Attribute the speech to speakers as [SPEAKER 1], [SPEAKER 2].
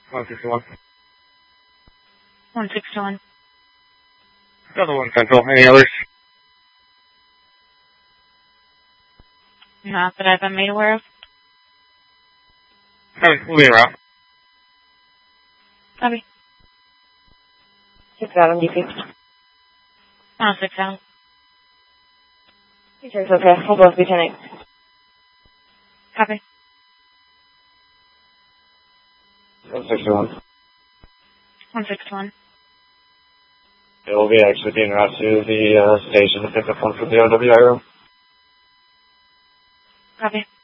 [SPEAKER 1] 161.
[SPEAKER 2] 161.
[SPEAKER 1] Another one Central. Any others?
[SPEAKER 2] Not that I've been made aware of.
[SPEAKER 1] We'll be en route.
[SPEAKER 2] Copy.
[SPEAKER 3] 6 out on DC.
[SPEAKER 2] 106 out.
[SPEAKER 3] Features okay. Hold on, Lieutenant.
[SPEAKER 2] Copy.
[SPEAKER 1] 161.
[SPEAKER 2] 161.
[SPEAKER 1] It will be actually being route to the station to pick up one from the OWI room.
[SPEAKER 2] Copy.